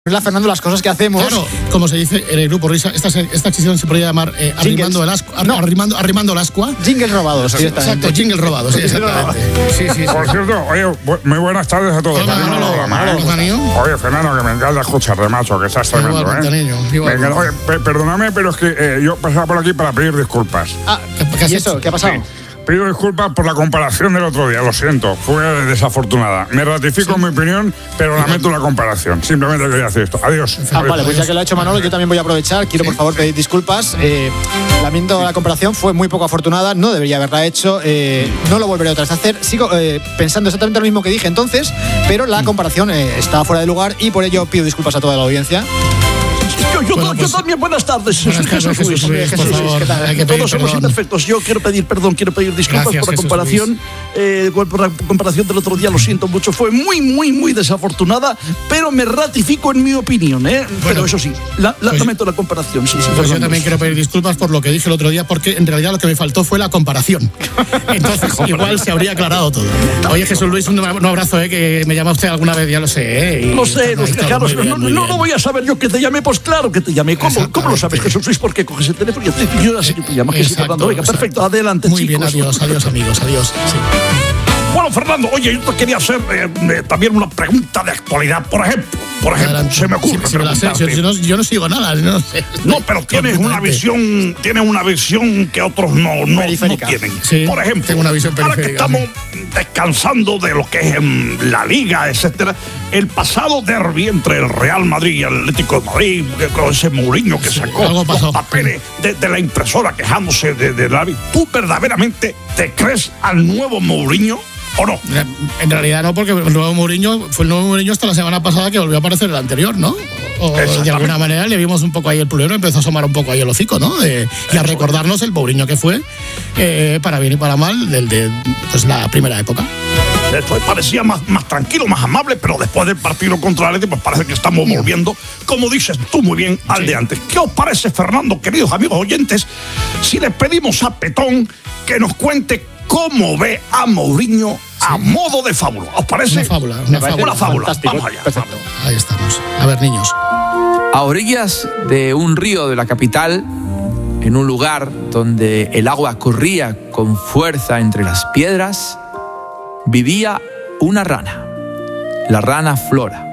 Fernando, las cosas que hacemos. Claro, como se dice en el grupo Risa, esta sección se podría llamar arrimando el ascua. Jingles robados. Exacto, jingles robados. Sí, exactamente. Sí. Por cierto, oye, muy buenas tardes a todos. Oye, Fernando, que me encanta escucharte, macho, que estás tremendo, Igual. Perdóname, pero es que yo pasaba por aquí para pedir disculpas. ¿Y eso? ¿Qué ha pasado? Sí. Pido disculpas por la comparación del otro día, lo siento, fue desafortunada. Me ratifico en mi opinión, pero lamento la comparación. Simplemente quería hacer esto. Adiós. Vale, pues ya que lo ha hecho Manolo, yo también voy a aprovechar. Quiero, por favor, pedir disculpas. Lamento la comparación, fue muy poco afortunada, no debería haberla hecho, no lo volveré otra vez a hacer. Sigo pensando exactamente lo mismo que dije entonces, pero la comparación está fuera de lugar y por ello pido disculpas a toda la audiencia. Yo también, buenas tardes. Jesús Luis, por favor. ¿Qué tal? Todos somos imperfectos. Yo quiero pedir perdón, quiero pedir disculpas por la comparación. Por la comparación del otro día, lo siento mucho. Fue muy desafortunada, pero me ratifico en mi opinión, ¿eh? Pero eso sí, lamento la comparación. Sí, pues yo también quiero pedir disculpas por lo que dije el otro día, porque en realidad lo que me faltó fue la comparación. Entonces, igual se habría aclarado todo. Oye, Jesús Luis, un abrazo, que me llama usted alguna vez, ya lo sé. Lo sé, claro, no voy a saber yo que te llame, pues claro que te llamé. ¿Cómo lo sabes, Jesús Luis? ¿Por qué coges el teléfono? Yo ya sé que te llamas, que sigue hablando. Venga, perfecto, adelante, muy chicos. Muy bien, adiós, amigos, adiós. Sí. Bueno, Fernando, oye, yo te quería hacer también una pregunta de actualidad. Por ejemplo, se me ocurre preguntarte. Yo no sigo nada, no sé. No, pero tienes una visión que otros no tienen. Sí, por ejemplo, tengo una visión periférica. Ahora que estamos descansando de lo que es la Liga, etcétera, el pasado derbi entre el Real Madrid y el Atlético de Madrid, con ese Mourinho que sacó los papeles de la impresora quejándose de la... ¿Tú verdaderamente te crees al nuevo Mourinho? ¿O no? En realidad no, porque el nuevo Mourinho fue el nuevo Mourinho hasta la semana pasada, que volvió a aparecer el anterior, ¿no? O de alguna manera le vimos un poco ahí el pulero, empezó a asomar un poco ahí el hocico, ¿no? Y a recordarnos el Mourinho que fue, para bien y para mal, de la primera época. Después parecía más tranquilo, más amable, pero después del partido contra el Atlético, pues parece que estamos volviendo, como dices tú muy bien, al de antes. ¿Qué os parece, Fernando, queridos amigos oyentes, si le pedimos a Petón que nos cuente cómo ve a Mourinho a modo de fábula? ¿Os parece? Una fábula. Vamos allá. Perfecto. Ahí estamos. A ver, niños. A orillas de un río de la capital, en un lugar donde el agua corría con fuerza entre las piedras, vivía una rana, la rana Flora.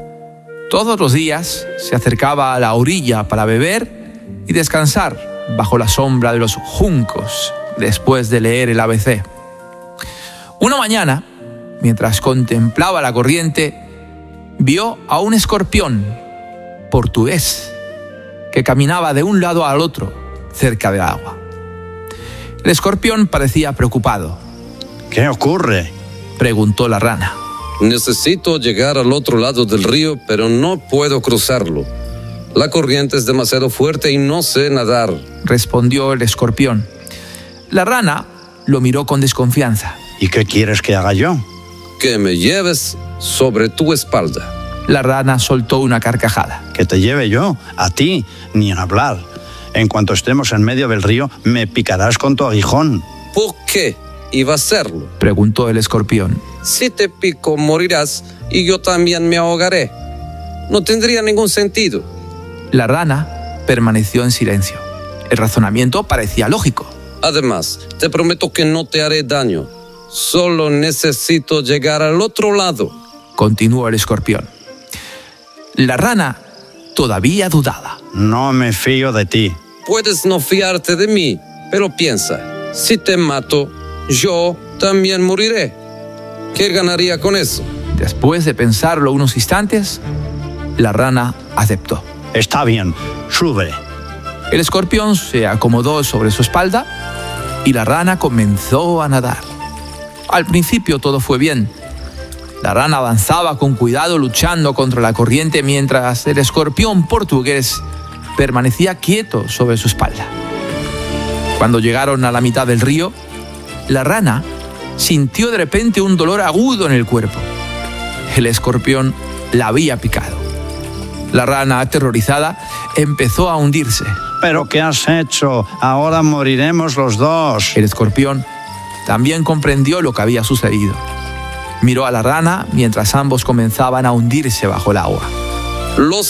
Todos los días se acercaba a la orilla para beber y descansar bajo la sombra de los juncos después de leer el ABC. Una mañana, mientras contemplaba la corriente, vio a un escorpión portugués que caminaba de un lado al otro cerca del agua. El escorpión parecía preocupado. ¿Qué ocurre?, preguntó la rana. Necesito llegar al otro lado del río, pero no puedo cruzarlo. La corriente es demasiado fuerte y no sé nadar, respondió el escorpión. La rana lo miró con desconfianza. ¿Y qué quieres que haga yo? Que me lleves sobre tu espalda. La rana soltó una carcajada. ¿Que te lleve yo? A ti, ni en hablar. En cuanto estemos en medio del río, me picarás con tu aguijón. ¿Por qué iba a hacerlo?, preguntó el escorpión. Si te pico, morirás y yo también me ahogaré. No tendría ningún sentido. La rana permaneció en silencio. El razonamiento parecía lógico. Además, te prometo que no te haré daño. Solo necesito llegar al otro lado, continuó el escorpión. La rana todavía dudaba. No me fío de ti. Puedes no fiarte de mí, pero piensa, si te mato, yo también moriré. ¿Qué ganaría con eso? Después de pensarlo unos instantes, la rana aceptó. Está bien, sube. El escorpión se acomodó sobre su espalda y la rana comenzó a nadar. Al principio todo fue bien. La rana avanzaba con cuidado luchando contra la corriente mientras el escorpión portugués permanecía quieto sobre su espalda. Cuando llegaron a la mitad del río, la rana sintió de repente un dolor agudo en el cuerpo. El escorpión la había picado. La rana, aterrorizada, empezó a hundirse. ¿Pero qué has hecho? Ahora moriremos los dos. El escorpión también comprendió lo que había sucedido. Miró a la rana mientras ambos comenzaban a hundirse bajo el agua. Los